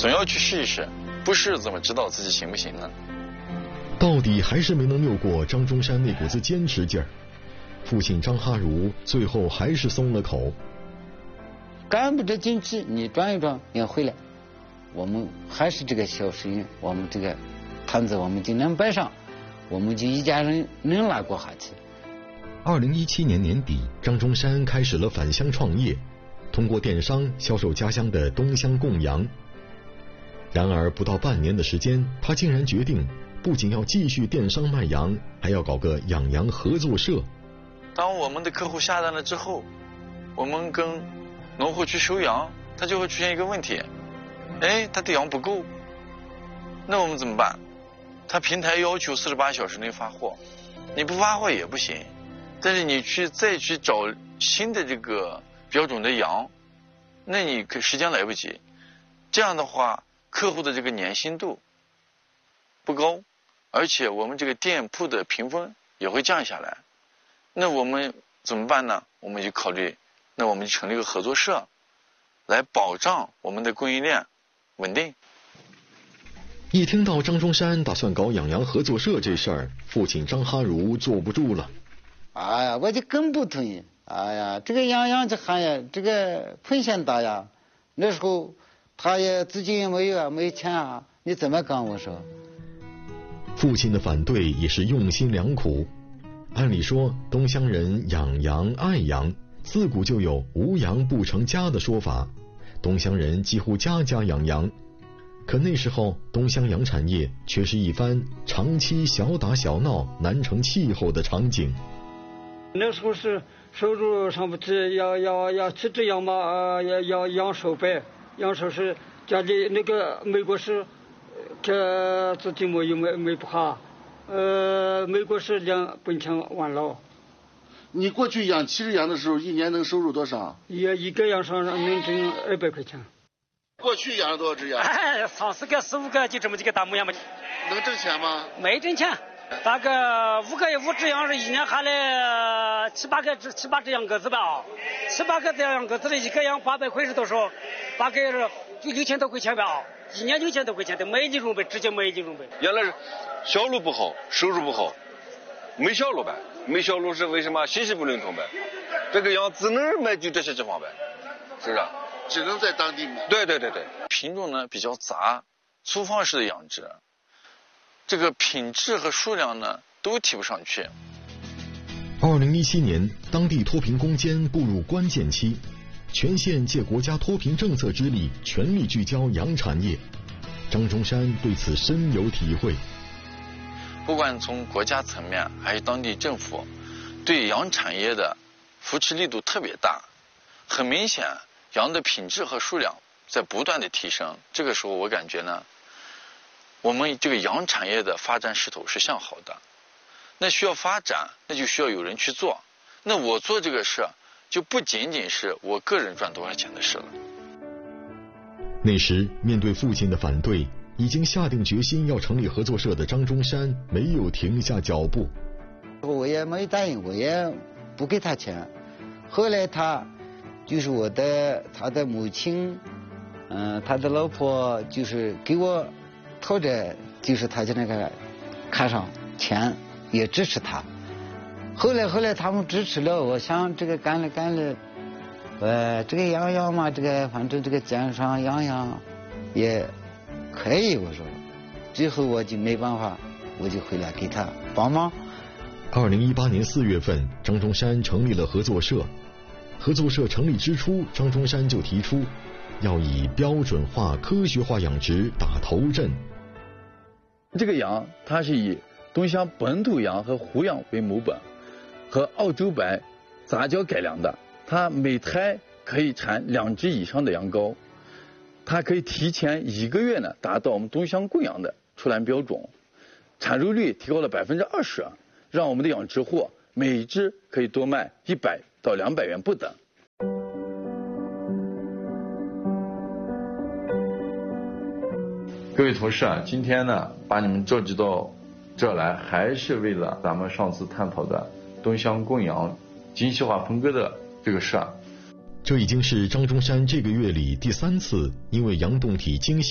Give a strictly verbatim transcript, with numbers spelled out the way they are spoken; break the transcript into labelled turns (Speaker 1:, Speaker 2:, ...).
Speaker 1: 总要去试一试，不试怎么知道自己行不行呢？
Speaker 2: 到底还是没能拗过张中山那股子坚持劲儿，父亲张哈如最后还是松了口。
Speaker 3: 干不着进去，你转一转也回来。我们还是这个小生意，我们这个摊子我们尽量摆上，我们就一家人能拉过下去。
Speaker 2: 二零一七年年底，张中山开始了返乡创业，通过电商销售家乡的东乡贡羊。然而不到半年的时间，他竟然决定不仅要继续电商卖羊，还要搞个养羊合作社。
Speaker 1: 当我们的客户下单了之后，我们跟农户去收羊，他就会出现一个问题，哎，他的羊不够，那我们怎么办？他平台要求四十八小时内发货，你不发货也不行，但是你去再去找新的这个标准的羊，那你可时间来不及。这样的话，客户的这个粘性度不高，而且我们这个店铺的评分也会降下来。那我们怎么办呢？我们就考虑，那我们就成立一个合作社，来保障我们的供应链稳定。
Speaker 2: 一听到张中山打算搞养羊合作社这事儿，父亲张哈如坐不住了。
Speaker 3: 哎呀，我就更不同意。哎呀，这个养羊这行业这个风险大呀，那时候他也资金也没有啊，没钱啊，你怎么干？我说。
Speaker 2: 父亲的反对也是用心良苦。按理说，东乡人养羊爱羊，自古就有无羊不成家的说法，东乡人几乎家家养羊。可那时候东乡羊产业却是一番长期小打小闹难成气候的场景。
Speaker 4: 那时候是收入上不去，要要要吃这羊嘛，呃，要要养手呗，养手是家里那个美国是，这自己没有没没不好，呃，美国是两本钱完了。
Speaker 5: 你过去养七只羊的时候，一年能收入多少？
Speaker 4: 也一个羊上能挣二百块钱。
Speaker 5: 过去养了多少只羊？
Speaker 4: 哎，三四个、四五个，就这么几个大母羊嘛。
Speaker 5: 能挣钱吗？
Speaker 4: 没挣钱，大概五个五只羊是一年下来七八个只七八只羊鸽子吧，七八个这样鸽子的一个羊八百块是多少？大概是就六千多块钱吧，一年六千多块钱的没利润呗，直接没利润呗。
Speaker 6: 原来是销路不好，收入不好，没销路呗，没销路是为什么？信息不灵通呗，这个羊只能卖就这些地方呗，是不是？
Speaker 5: 只能在当地买。
Speaker 6: 对对对对，
Speaker 1: 品种呢比较杂，粗放式的养殖，这个品质和数量呢都提不上去。
Speaker 2: 二零一七年，当地脱贫攻坚步入关键期，全县借国家脱贫政策之力，全力聚焦羊产业。张中山对此深有体会。
Speaker 1: 不管从国家层面还是当地政府，对羊产业的扶持力度特别大，很明显。羊的品质和数量在不断的提升，这个时候我感觉呢，我们这个羊产业的发展势头是向好的。那需要发展，那就需要有人去做。那我做这个事，就不仅仅是我个人赚多少钱的事了。
Speaker 2: 那时面对父亲的反对，已经下定决心要成立合作社的张中山没有停下脚步。
Speaker 3: 我也没答应，我也不给他钱。后来他。就是我的他的母亲，嗯、呃，他的老婆就是给我投着，就是他就那个看上钱，也支持他。后来后来他们支持了，我想这个干了干了，呃，这个养养嘛，这个反正这个肩上养养也可以，我说，最后我就没办法，我就回来给他帮忙。
Speaker 2: 二零一八年四月份，张中山成立了合作社。合作社成立之初，张中山就提出要以标准化、科学化养殖打头阵。
Speaker 7: 这个羊它是以东乡本土羊和胡羊为母本，和澳洲白杂交改良的，它每胎可以产两只以上的羊羔，它可以提前一个月呢达到我们东乡贡羊的出栏标准，产肉率提高了百分之二十，让我们的养殖户每只可以多卖一百到两百元不等。
Speaker 8: 各位同事啊，今天呢把你们召集到这来，还是为了咱们上次探讨的东乡贡羊精细化分割的这个事儿。
Speaker 2: 这已经是张中山这个月里第三次因为羊动体精细